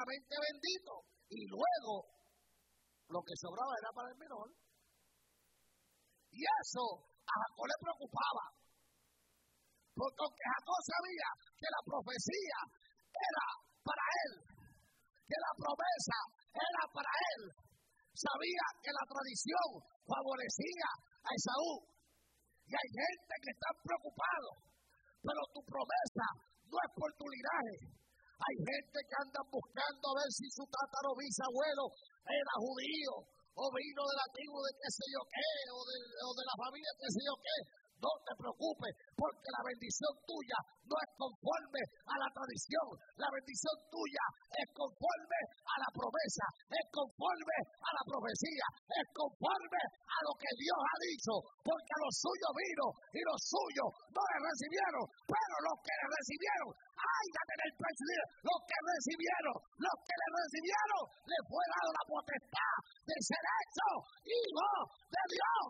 tremendamente bendito. Y luego, lo que sobraba era para el menor. Y eso a Jacob le preocupaba. Porque aunque Jacob sabía que la profecía era para él, que la promesa era para él, sabía que la tradición favorecía a Esaú. Y hay gente que está preocupado, pero tu promesa no es por tu linaje. Hay gente que anda buscando a ver si su tatarabisabuelo era judío, o vino de la tribu de qué sé yo qué, o de la familia qué sé yo qué. No te preocupes, porque la bendición tuya no es conforme a la tradición. La bendición tuya es conforme a la promesa, es conforme a la profecía, es conforme a lo que Dios ha dicho, porque a los suyos vino y los suyos no le recibieron, pero los que le recibieron, ¡ay, date en el pecho! Los que le recibieron, le fue dado la potestad de ser hecho hijo de Dios.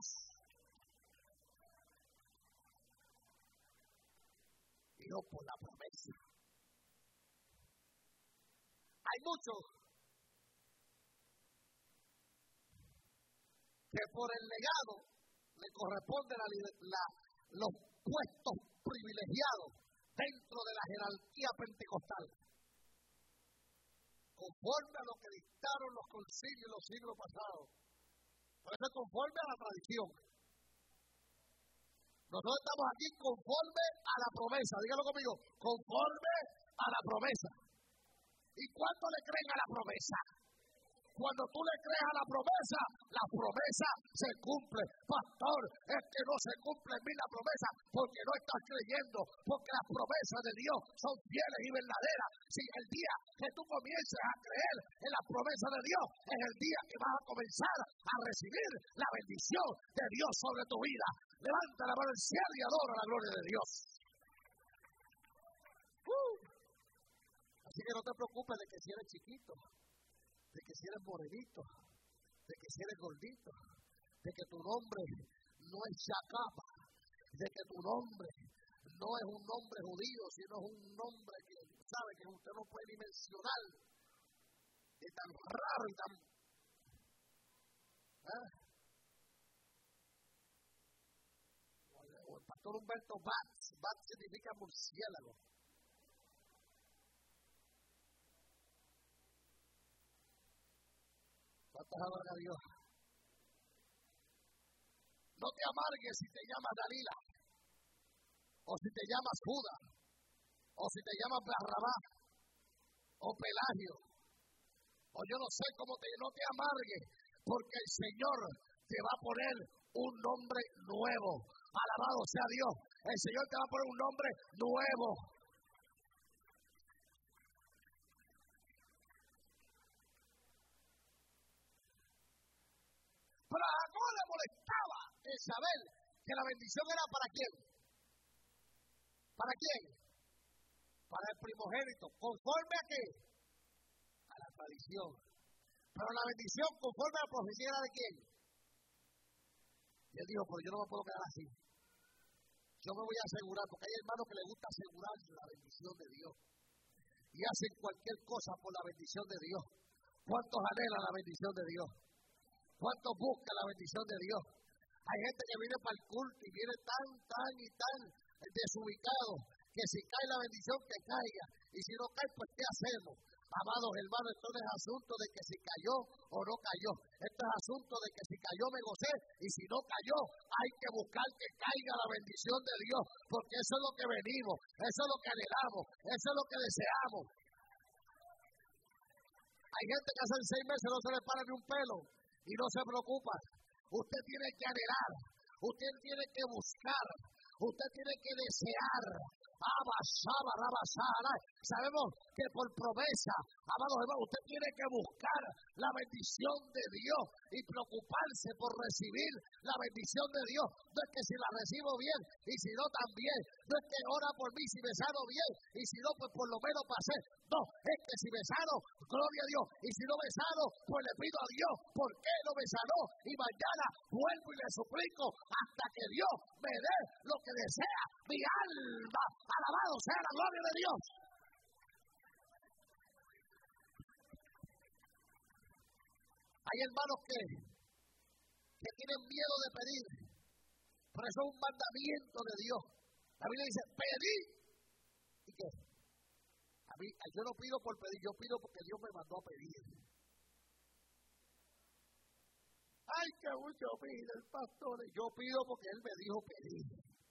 No por la promesa. Hay muchos que por el legado le corresponde los puestos privilegiados dentro de la jerarquía pentecostal, conforme a lo que dictaron los concilios en los siglos pasados. Por eso conforme a la tradición. Nosotros estamos aquí conforme a la promesa. Dígalo conmigo, conforme a la promesa. ¿Y cuánto le creen a la promesa? Cuando tú le crees a la promesa se cumple. Pastor, es que no se cumple en mí la promesa porque no estás creyendo, porque las promesas de Dios son fieles y verdaderas. Si el día que tú comiences a creer en las promesas de Dios, es el día que vas a comenzar a recibir la bendición de Dios sobre tu vida. Levanta la mano al cielo y adora la gloria de Dios. Así que no te preocupes de que si eres chiquito, de que si eres morenito, de que si eres gordito, de que tu nombre no es Shacapa, de que tu nombre no es un nombre judío, sino es un nombre que sabe que usted no puede ni mencionar, es tan raro y tan... O el pastor Humberto Bat significa murciélago. ¿Cuántas alaban a Dios? No te amargues si te llamas Dalila, o si te llamas Judas, o si te llamas Barrabás, o Pelagio, o yo no sé cómo no te amargues, porque el Señor te va a poner un nombre nuevo. Alabado sea Dios. El Señor te va a poner un nombre nuevo. Pero a Jacob le molestaba el saber que la bendición era para quién. ¿Para quién? Para el primogénito. ¿Conforme a qué? A la tradición. Pero la bendición conforme a la profecía era de quién. Y él dijo, pero yo no me puedo quedar así. Yo me voy a asegurar, porque hay hermanos que les gusta asegurar la bendición de Dios. Y hacen cualquier cosa por la bendición de Dios. ¿Cuántos anhelan la bendición de Dios? ¿Cuántos buscan la bendición de Dios? Hay gente que viene para el culto y viene tan desubicado que si cae la bendición que caiga. Y si no cae, pues ¿qué hacemos? Amados hermanos, esto no es asunto de que si cayó o no cayó. Esto es asunto de que si cayó me gocé y si no cayó hay que buscar que caiga la bendición de Dios. Porque eso es lo que venimos, eso es lo que anhelamos, eso es lo que deseamos. Hay gente que hace 6 meses no se le para ni un pelo y no se preocupa. Usted tiene que anhelar, usted tiene que buscar, usted tiene que desear. Sabemos que por promesa, amados hermanos, usted tiene que buscar la bendición de Dios y preocuparse por recibir la bendición de Dios. No es que si la recibo bien y si no también, no es que ora por mí si me sano bien y si no pues por lo menos pasé. No, es que si me sano, gloria a Dios, y si no me sano, pues le pido a Dios por qué no me sanó y mañana vuelvo y le suplico hasta que Dios me dé lo que desea mi alma. Alabado sea la gloria de Dios. Hay hermanos que tienen miedo de pedir, pero eso es un mandamiento de Dios. La Biblia dice, pedid. ¿Y qué? Yo no pido por pedir, yo pido porque Dios me mandó a pedir. Ay, que mucho pide el pastor. Yo pido porque Él me dijo pedir.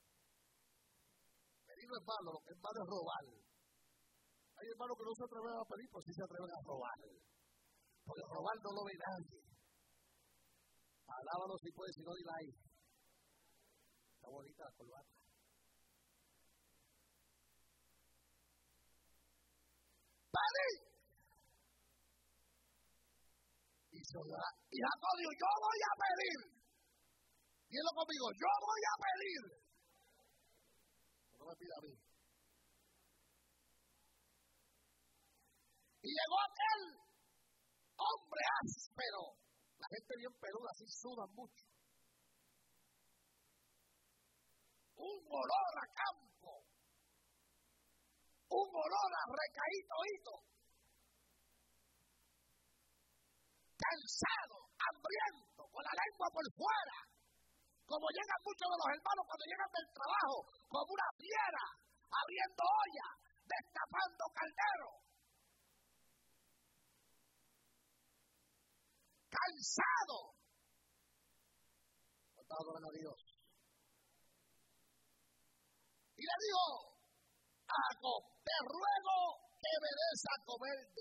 Pedir no es malo, lo que es malo es robar. Hay hermanos que no se atreven a pedir, pues sí se atreven a robar. Porque robar no lo ve nadie. Alábalo si puedes, si no, dile ahí. Está bonita la corbata. ¡Pedid! Y Jacob dijo, yo voy a pedir. Dilo conmigo, yo voy a pedir. No me pida a mí. Y llegó aquel hombre áspero. La gente bien peluda, así sudan mucho. Un olor a campo. Un olor a recaído. Cansado, hambriento, con la lengua por fuera. Como llegan muchos de los hermanos cuando llegan del trabajo, como una fiera, abriendo olla, destapando caldero. Cansado. Adorando a Dios. Y le dijo a Jacob, te ruego que me des a comer de